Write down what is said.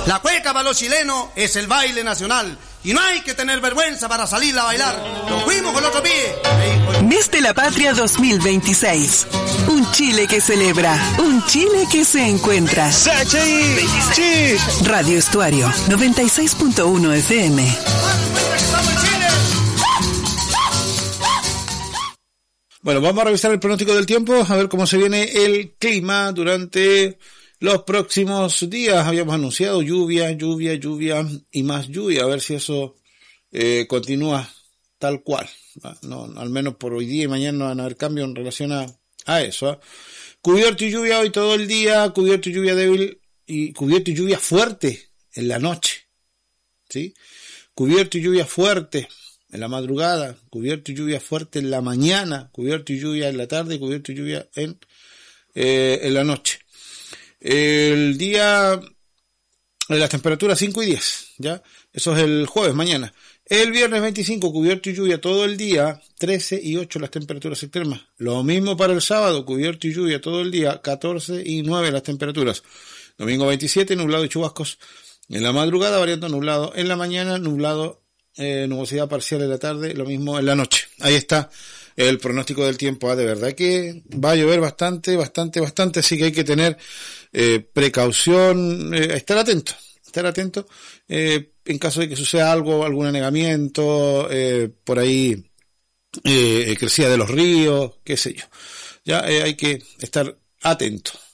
La cueca para los chilenos es el baile nacional y no hay que tener vergüenza para salir a bailar. Nos fuimos con el otro pie. Mes de la Patria 2026. Un Chile que celebra, un Chile que se encuentra. Radio Estuario 96.1 FM. Bueno, vamos a revisar el pronóstico del tiempo, a ver cómo se viene el clima durante los próximos días. Habíamos anunciado lluvia y más lluvia, a ver si eso continúa tal cual. No, al menos por hoy día y mañana no van a haber cambios en relación a eso. Cubierto y lluvia hoy todo el día, cubierto y lluvia débil y cubierto y lluvia fuerte en la noche, ¿sí? Cubierto y lluvia fuerte en la madrugada, cubierto y lluvia fuerte en la mañana, cubierto y lluvia en la tarde, cubierto y lluvia en la noche. El día de las temperaturas 5 y 10, ¿ya? Eso es el jueves, mañana. El viernes 25, cubierto y lluvia todo el día, 13 y 8 las temperaturas extremas. Lo mismo para el sábado, cubierto y lluvia todo el día, 14 y 9 las temperaturas. Domingo 27, nublado y chubascos en la madrugada, variando nublado en la mañana, nublado, nubosidad parcial en la tarde, lo mismo en la noche. Ahí está el pronóstico del tiempo. De verdad que va a llover bastante, así que hay que tener precaución, estar atento, en caso de que suceda algo, algún anegamiento, por ahí, crecida de los ríos, qué sé yo. Ya hay que estar atento.